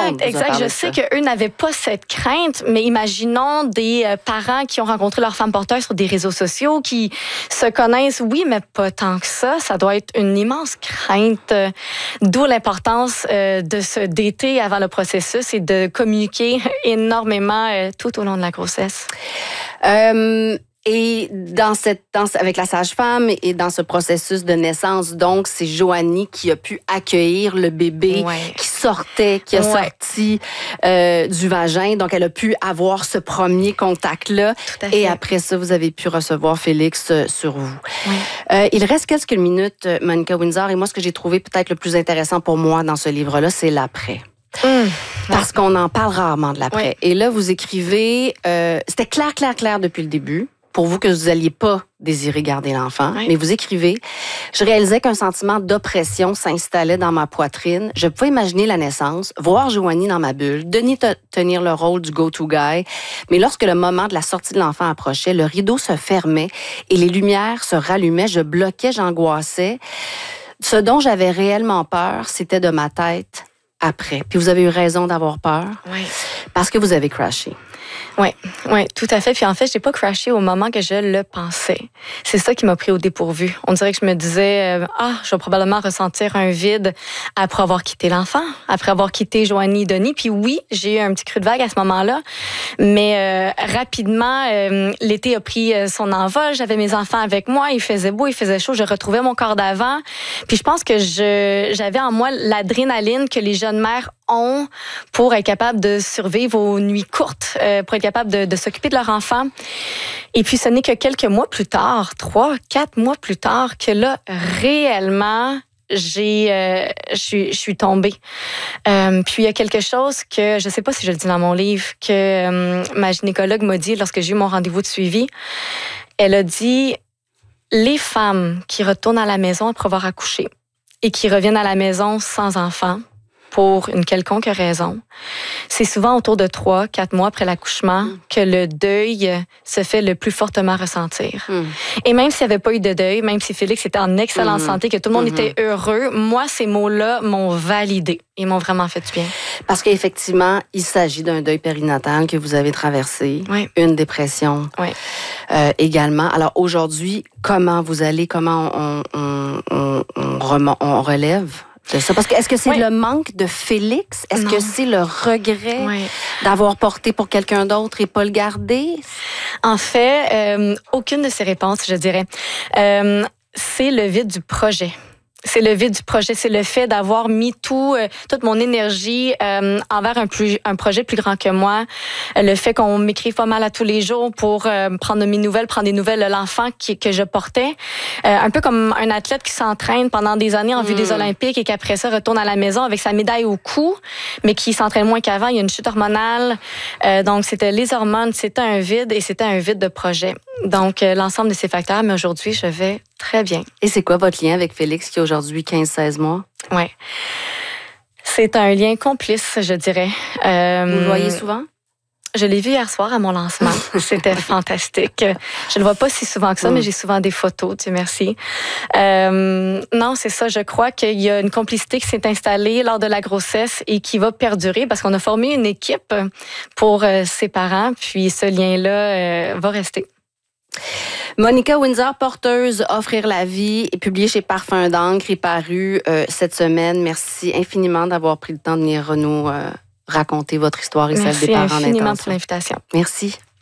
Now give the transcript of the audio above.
monde vous a exact. parlé Je de sais ça. qu'eux n'avaient pas cette crainte, mais imaginons des parents qui ont rencontré leur femme porteuse sur des réseaux sociaux, qui se connaissent, oui, mais pas tant que ça. Ça doit être une immense crainte. D'où l'importance de se dater avant le processus et de communiquer énormément tout au long de la grossesse. Et avec la sage-femme et dans ce processus de naissance, donc, c'est Joanie qui a pu accueillir le bébé qui sortait, qui a sorti du vagin. Donc, elle a pu avoir ce premier contact-là. Et après ça, vous avez pu recevoir Félix sur vous. Oui. Il reste quelques minutes, Monica Windsor. Et moi, ce que j'ai trouvé peut-être le plus intéressant pour moi dans ce livre-là, c'est l'après. Parce qu'on en parle rarement de l'après. Oui. Et là, vous écrivez... c'était clair depuis le début. Pour vous que vous n'alliez pas désirer garder l'enfant. Oui. Mais vous écrivez, je réalisais qu'un sentiment d'oppression s'installait dans ma poitrine. Je pouvais imaginer la naissance, voir Joanie dans ma bulle, Denis tenir le rôle du go-to guy. Mais lorsque le moment de la sortie de l'enfant approchait, le rideau se fermait et les lumières se rallumaient. Je bloquais, j'angoissais. Ce dont j'avais réellement peur, c'était de ma tête après. Puis vous avez eu raison d'avoir peur. Oui. Parce que vous avez crashé. Oui, tout à fait. Puis en fait, j'ai pas crashé au moment que je le pensais. C'est ça qui m'a pris au dépourvu. On dirait que je me disais, je vais probablement ressentir un vide après avoir quitté l'enfant, après avoir quitté Joanie et Denis. Puis oui, j'ai eu un petit creux de vague à ce moment-là. Mais rapidement, l'été a pris son envol. J'avais mes enfants avec moi. Il faisait beau, il faisait chaud. Je retrouvais mon corps d'avant. Puis je pense que j'avais en moi l'adrénaline que les jeunes mères ont pour être capable de survivre aux nuits courtes, pour être capable de s'occuper de leur enfant. Et puis, ce n'est que quelques mois plus tard, 3-4 mois plus tard, que là, réellement, je suis tombée. Puis, il y a quelque chose que, je ne sais pas si je le dis dans mon livre, que ma gynécologue m'a dit lorsque j'ai eu mon rendez-vous de suivi. Elle a dit, les femmes qui retournent à la maison après avoir accouché et qui reviennent à la maison sans enfant, pour une quelconque raison, c'est souvent autour de 3-4 mois après l'accouchement que le deuil se fait le plus fortement ressentir. Et même s'il n'y avait pas eu de deuil, même si Félix était en excellente santé, que tout le monde était heureux, moi, ces mots-là m'ont validé et m'ont vraiment fait du bien. Parce qu'effectivement, il s'agit d'un deuil périnatal que vous avez traversé, une dépression également. Alors aujourd'hui, comment on relève de ça? Parce que est-ce que c'est le manque de Félix? Est-ce que c'est le regret d'avoir porté pour quelqu'un d'autre et pas le garder? En fait, aucune de ces réponses, je dirais. C'est le vide du projet. C'est le vide du projet, c'est le fait d'avoir mis toute mon énergie envers un projet plus grand que moi. Le fait qu'on m'écrive pas mal à tous les jours pour prendre des nouvelles de l'enfant que je portais. Un peu comme un athlète qui s'entraîne pendant des années en vue des Olympiques et qu'après ça retourne à la maison avec sa médaille au cou, mais qui s'entraîne moins qu'avant. Il y a une chute hormonale. Donc, c'était les hormones, c'était un vide et c'était un vide de projet. Donc, l'ensemble de ces facteurs, mais aujourd'hui, je vais très bien. Et c'est quoi votre lien avec Félix qui a aujourd'hui 15-16 mois? Oui. C'est un lien complice, je dirais. Vous le voyez souvent? Je l'ai vu hier soir à mon lancement. C'était fantastique. Je le vois pas si souvent que ça, mais j'ai souvent des photos, Dieu merci. Non, c'est ça. Je crois qu'il y a une complicité qui s'est installée lors de la grossesse et qui va perdurer parce qu'on a formé une équipe pour ses parents. Puis ce lien-là va rester. Monica Windsor, porteuse Offrir la vie, est publiée chez Parfums d'encre et parue cette semaine. Merci infiniment d'avoir pris le temps de venir nous raconter votre histoire et celle des parents d'intention. Merci infiniment pour l'invitation. Merci.